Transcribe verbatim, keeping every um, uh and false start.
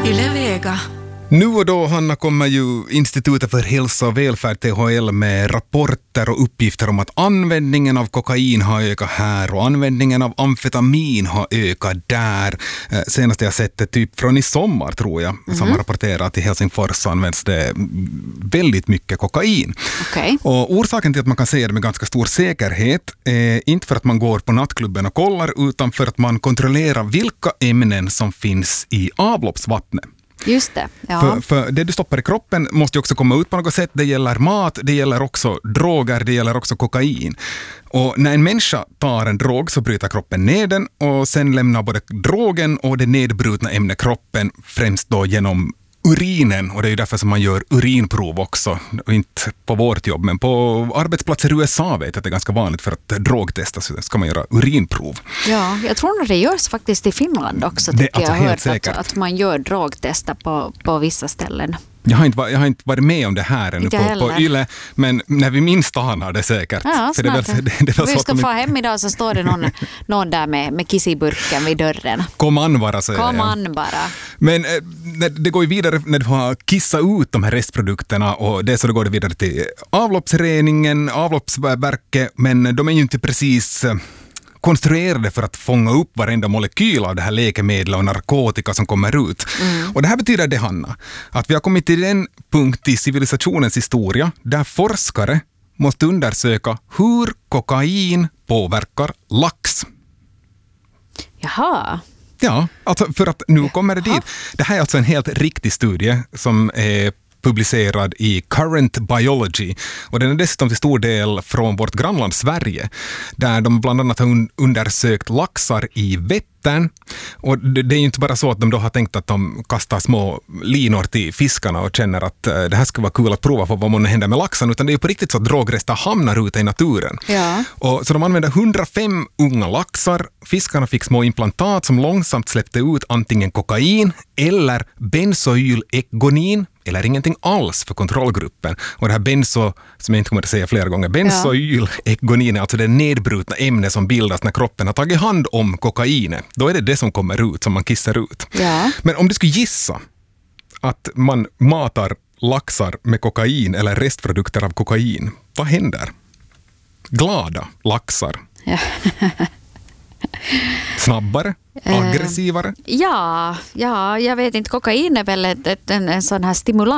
Yle Vega. Nu och då, Hanna, kommer ju Institutet för hälsa och välfärd T H L med rapporter och uppgifter om att användningen av kokain har ökat här och användningen av amfetamin har ökat där. Eh, senast jag sett det typ från i sommar, tror jag, mm-hmm. som har rapporterat att i Helsingfors används det väldigt mycket kokain. Okay. Och orsaken till att man kan säga det med ganska stor säkerhet är inte för att man går på nattklubben och kollar, utan för att man kontrollerar vilka ämnen som finns i avloppsvattnet. Just det, ja. För, för det du stoppar i kroppen måste ju också komma ut på något sätt. Det gäller mat, det gäller också droger, det gäller också kokain. Och när en människa tar en drog så bryter kroppen ner den och sen lämnar både drogen och det nedbrutna ämnet kroppen, främst då genom urinen, och det är ju därför som man gör urinprov också. Inte på vårt jobb, men på arbetsplatser i U S A vet jag att det är ganska vanligt för att drogtesta så ska man göra urinprov. Ja, jag tror att det görs faktiskt i Finland också. Det, tycker alltså, jag har helt hört att, att man gör drogtester på, på vissa ställen. Jag har, inte, jag har inte varit med om det här ännu på, på Yle, men när vi minns stan har det säkert. Ja, för det är väl, det, det är vi så ska de... få hem idag så står det någon, någon där med, med kissiburken vid dörren. Kom an bara, säger Kom jag. an bara. Men eh, det går ju vidare när du har kissat ut de här restprodukterna, och det så det går det vidare till avloppsreningen, avloppsverket, men de är ju inte precis eh, konstruerade för att fånga upp varenda molekyl av det här läkemedlet och narkotika som kommer ut. Mm. Och det här betyder det, Hanna, att vi har kommit till den punkt i civilisationens historia där forskare måste undersöka hur kokain påverkar lax. Jaha. Ja, alltså för att nu kommer det dit. Det här är alltså en helt riktig studie som är publicerad i Current Biology, och den är dessutom till stor del från vårt grannland Sverige, där de bland annat har undersökt laxar i Vättern. Och det, det är ju inte bara så att de då har tänkt att de kastar små linor till fiskarna och känner att uh, det här skulle vara kul att prova för vad månne händer med laxen, utan det är ju på riktigt så att drogrester hamnar ute i naturen. Ja. Och, så de använde hundrafem unga laxar. Fiskarna fick små implantat som långsamt släppte ut antingen kokain eller benzoylekgonin, eller ingenting alls för kontrollgruppen. Och det här benzo, som jag inte kommer att säga flera gånger, benzoylekgonin är alltså det nedbrutna ämne som bildas när kroppen har tagit hand om kokainet. Då är det det som kommer ut, som man kissar ut. Ja. Men om du skulle gissa att man matar laxar med kokain eller restprodukter av kokain, vad händer? Glada laxar. Ja. Snabbare? Aggressivare? Uh, ja, ja, jag vet inte. Kokain är väl ett, ett, en, en sån här stimulans